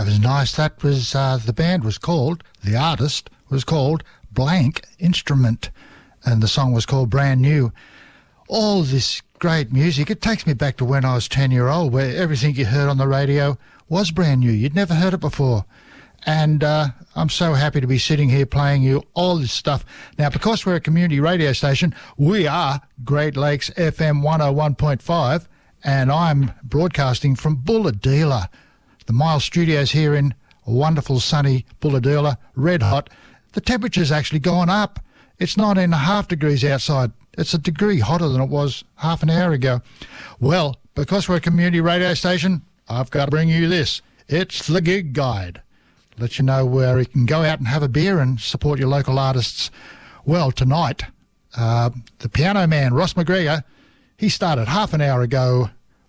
That was nice. That was, the band was called, the artist was called Blank Instrument, and the song was called Brand New. All this great music, it takes me back to when I was 10-year-old, where everything you heard on the radio was brand new. You'd never heard it before. And I'm so happy to be sitting here playing you all this stuff. Now, because we're a community radio station, we are Great Lakes FM 101.5, and I'm broadcasting from Bulahdelah. The Miles Studios here in wonderful sunny Bulahdelah, red hot. The temperature's actually gone up. It's 19.5 degrees outside. It's a degree hotter than it was half an hour ago. Well, because we're a community radio station, I've got to bring you this. It's the Gig Guide. Let you know where you can go out and have a beer and support your local artists. Well, tonight, the piano man, Ross McGregor, he started half an hour ago,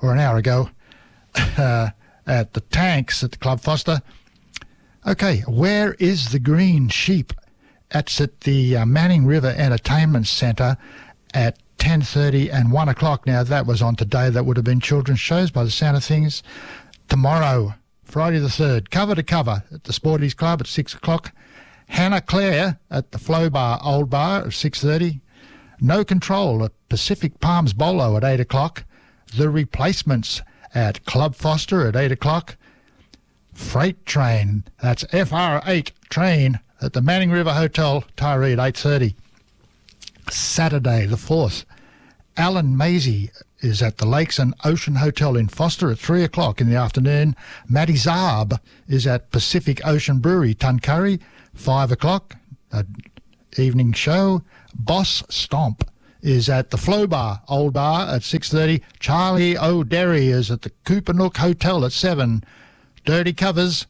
at the Tanks at the Club Foster. Okay, where is the Green Sheep? That's at the Manning River Entertainment Centre at 10:30 and 1 o'clock. Now, that was on today. That would have been children's shows by the sound of things. Tomorrow, Friday the 3rd, cover to cover at the Sporties Club at 6 o'clock. Hannah Clare at the Flow Bar, Old Bar at 6:30. No Control at Pacific Palms Bolo at 8 o'clock. The Replacements at Club Foster at 8 o'clock. Freight Train, that's FR8 Train at the Manning River Hotel, Tyree at 8:30. Saturday the 4th, Alan Maisie is at the Lakes and Ocean Hotel in Foster at 3 o'clock in the afternoon. Matty Zarb is at Pacific Ocean Brewery, Tuncurry, 5 o'clock, evening show. Boss Stomp is at the Flow Bar, Old Bar, at 6:30. Charlie O'Derry is at the Coopanook Hotel at 7. Dirty Covers,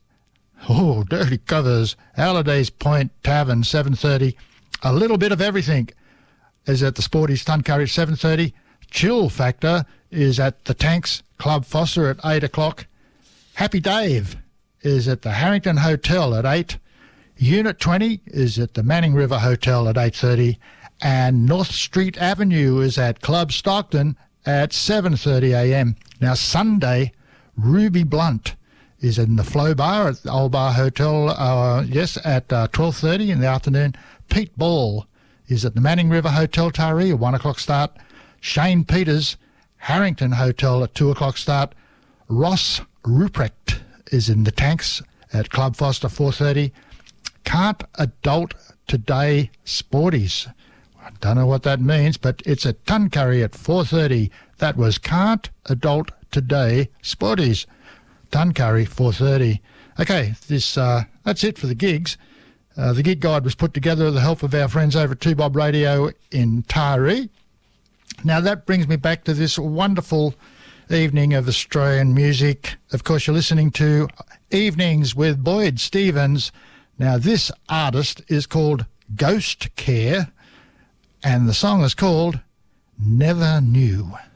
Halliday's Point Tavern, 7:30. A Little Bit of Everything is at the Sporties Tuncurry at 7:30. Chill Factor is at the Tanks Club Foster at 8 o'clock. Happy Dave is at the Harrington Hotel at 8. Unit 20 is at the Manning River Hotel at 8:30. And North Street Avenue is at Club Stockton at 7:30 a.m. Now, Sunday, Ruby Blunt is in the Flow Bar at the Old Bar Hotel, at 12:30 in the afternoon. Pete Ball is at the Manning River Hotel, Taree, at 1 o'clock start. Shane Peters, Harrington Hotel at 2 o'clock start. Ross Ruprecht is in the Tanks at Club Foster, 4:30. Can't Adult Today Sporties. I don't know what that means, but it's at Tuncurry at 4:30. That was Can't Adult Today Sporties. Tuncurry, 4:30. Okay, that's it for the gigs. The Gig Guide was put together with the help of our friends over at 2Bob Radio in Taree. Now, that brings me back to this wonderful evening of Australian music. Of course, you're listening to Evenings with Boyd Stevens. Now, this artist is called Ghost Care, and the song is called Never Knew.